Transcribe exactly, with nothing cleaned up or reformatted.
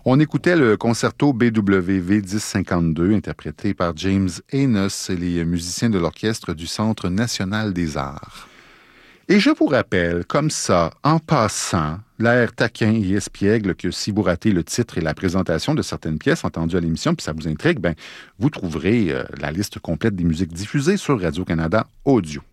On écoutait le concerto B W V dix cinquante-deux, interprété par James Enos et les musiciens de l'orchestre du Centre national des arts. Et je vous rappelle, comme ça, en passant, l'air taquin et espiègle que si vous ratez le titre et la présentation de certaines pièces entendues à l'émission, puis ça vous intrigue, ben, vous trouverez euh, la liste complète des musiques diffusées sur Radio-Canada Audio.